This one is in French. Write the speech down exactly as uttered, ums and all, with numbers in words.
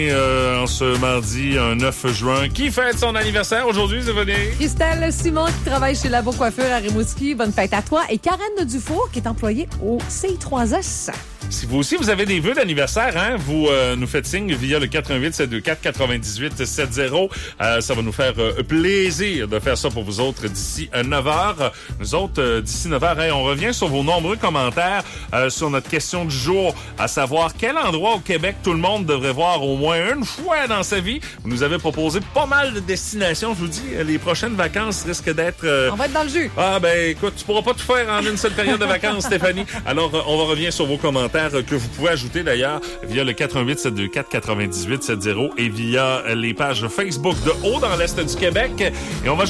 Euh, en ce mardi, un neuf juin. Qui fête son anniversaire aujourd'hui, Stéphanie? Christelle Simon qui travaille chez La Beau Coiffure à Rimouski. Bonne fête à toi. Et Karen Dufour qui est employée au C I trois S. Si vous aussi, vous avez des vœux d'anniversaire, hein, vous euh, nous faites signe via le quatre un huit, sept deux quatre, quatre-vingt-dix-huit soixante. Euh, ça va nous faire euh, plaisir de faire ça pour vous autres d'ici euh, neuf heures. Nous autres, euh, d'ici neuf heures, hein, on revient sur vos nombreux commentaires euh, sur notre question du jour, à savoir quel endroit au Québec tout le monde devrait voir au moins une fois dans sa vie. Vous nous avez proposé pas mal de destinations. Je vous dis, les prochaines vacances risquent d'être... Euh... On va être dans le jus. Ah ben écoute, tu pourras pas tout faire en une seule période de vacances, Stéphanie. Alors, euh, on va revenir sur vos commentaires que vous pouvez ajouter d'ailleurs via le quatre un huit, sept deux quatre, quatre-vingt-dix-huit soixante et via les pages Facebook de Haut dans l'Est du Québec. Et on va